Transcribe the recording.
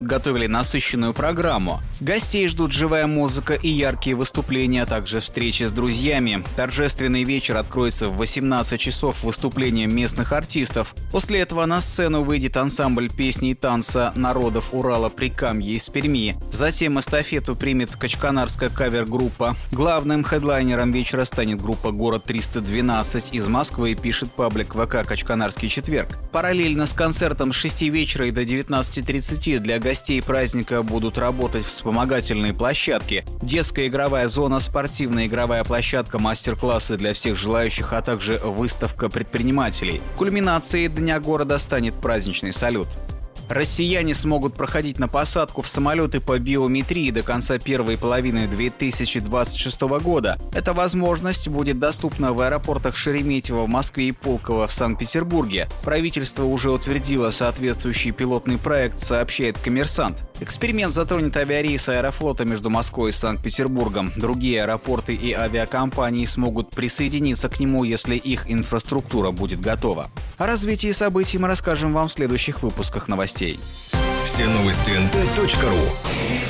Готовили насыщенную программу. Гостей ждут живая музыка и яркие выступления, а также встречи с друзьями. Торжественный вечер откроется в 18 часов выступлением местных артистов. После этого на сцену выйдет ансамбль песни и танца народов Урала Прикамья из Перми. Затем эстафету примет качканарская кавер-группа. Главным хедлайнером вечера станет группа «Город 312» из Москвы, пишет паблик ВК «Качканарский четверг». Параллельно с концертом с 6 вечера и до 19:30 для гостей праздника будут работать вспомогательные площадки. Детская игровая зона, спортивная игровая площадка, мастер-классы для всех желающих, а также выставка предпринимателей. Кульминацией Дня города станет праздничный салют. Россияне смогут проходить на посадку в самолеты по биометрии до конца первой половины 2026 года. Эта возможность будет доступна в аэропортах Шереметьево в Москве и Пулково в Санкт-Петербурге. Правительство уже утвердило соответствующий пилотный проект, сообщает «Коммерсант». Эксперимент затронет авиарейсы Аэрофлота между Москвой и Санкт-Петербургом. Другие аэропорты и авиакомпании смогут присоединиться к нему, если их инфраструктура будет готова. О развитии событий мы расскажем вам в следующих выпусках новостей. Все новости nt.ru.